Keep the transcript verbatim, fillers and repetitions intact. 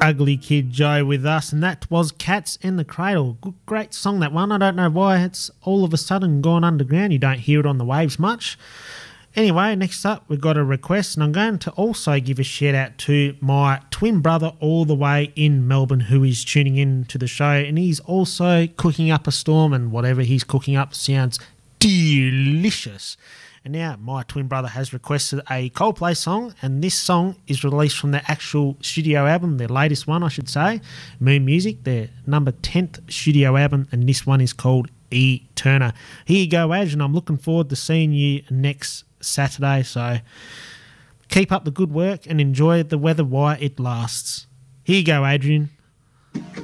Ugly Kid Joe with us, and that was Cats in the Cradle. Good, great song, that one. I don't know why it's all of a sudden gone underground. You don't hear it on the waves much. Anyway, next up we've got a request, and I'm going to also give a shout out to my twin brother all the way in Melbourne who is tuning in to the show, and he's also cooking up a storm, and whatever he's cooking up sounds delicious. And now my twin brother has requested a Coldplay song, and this song is released from their actual studio album, their latest one I should say, Moon Music, their number tenth studio album, and this one is called Eterna. Here you go, Aj, and I'm looking forward to seeing you next Saturday, so keep up the good work and enjoy the weather while it lasts. Here you go, Adrian.